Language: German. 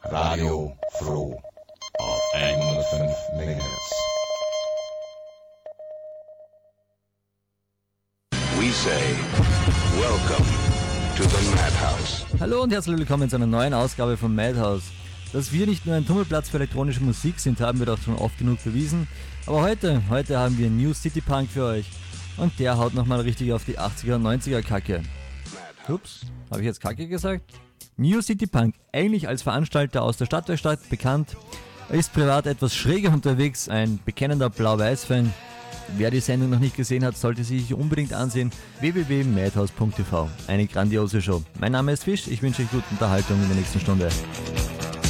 Radio Froh auf 105 MHz. We say, welcome to the Madhouse. Hallo und herzlich willkommen zu einer neuen Ausgabe von Madhouse. Dass wir nicht nur ein Tummelplatz für elektronische Musik sind, haben wir doch schon oft genug bewiesen. Aber heute haben wir New City Punk für euch. Und der haut nochmal richtig auf die 80er und 90er Kacke. Ups, habe ich jetzt Kacke gesagt? New City Punk, eigentlich als Veranstalter aus der Stadtwerkstatt bekannt, ist privat etwas schräger unterwegs, ein bekennender Blau-Weiß-Fan. Wer die Sendung noch nicht gesehen hat, sollte sich unbedingt ansehen. www.madhouse.tv. Eine grandiose Show. Mein Name ist Fisch, ich wünsche euch gute Unterhaltung in der nächsten Stunde.